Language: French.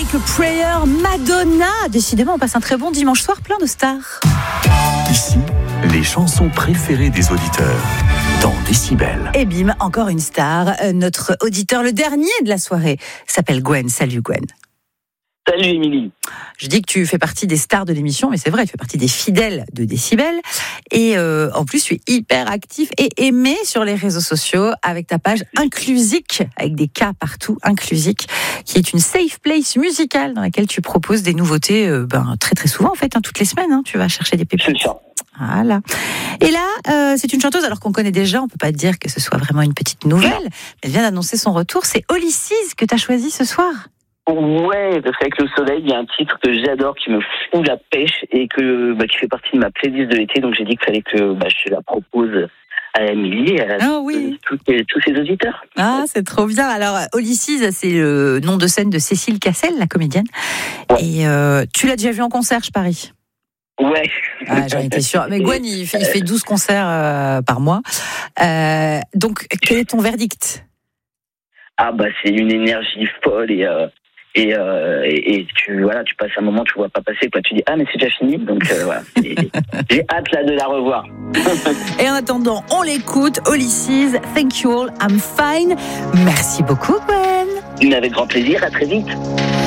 Like a Prayer, Madonna. Décidément, on passe un très bon dimanche soir plein de stars. Ici, les chansons préférées des auditeurs dans Décibel. Et bim, encore une star. Notre auditeur, le dernier de la soirée, s'appelle Gwen. Salut Gwen. Salut Émilie. Je dis que tu fais partie des stars de l'émission, mais c'est vrai, tu fais partie des fidèles de Décibel. Et en plus, tu es hyper actif et aimé sur les réseaux sociaux avec ta page Inclusique, avec des K partout, Inclusique, qui est une safe place musicale dans laquelle tu proposes des nouveautés très très souvent en fait, toutes les semaines. Tu vas chercher des pépites. C'est ça. Voilà. Et là, c'est une chanteuse, alors qu'on connaît déjà, on peut pas dire que ce soit vraiment une petite nouvelle, mais elle vient d'annoncer son retour. C'est Olysses que tu as choisi ce soir. Ouais, parce qu'avec le soleil, il y a un titre que j'adore, qui me fout la pêche et qui fait partie de ma playlist de l'été. Donc j'ai dit qu'il fallait que je la propose à Émilie et à tous ses auditeurs. Ah, c'est trop bien. Alors, Olysses, c'est le nom de scène de Cécile Cassel, la comédienne. Ouais. Et tu l'as déjà vu en concert, je parie. Ouais. Ah, j'en étais sûre. Mais Gwen, il fait 12 concerts par mois. Donc, quel est ton verdict ? C'est une énergie folle et tu passes un moment, tu vois pas passer, quoi. Tu dis mais c'est déjà fini, donc voilà. J'ai hâte là de la revoir. Et en attendant, on l'écoute. Olysses, Thank You All, I'm Fine. Merci beaucoup, Gwen. Avec grand plaisir, à très vite.